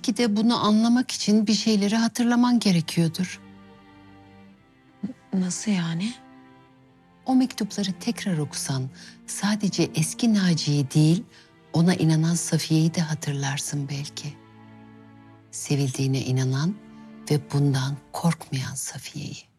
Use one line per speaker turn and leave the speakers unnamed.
Belki de bunu anlamak için bir şeyleri hatırlaman gerekiyordur.
Nasıl yani?
O mektupları tekrar okusan sadece eski Naciye'yi değil, ona inanan Safiye'yi de hatırlarsın belki. Sevildiğine inanan ve bundan korkmayan Safiye'yi.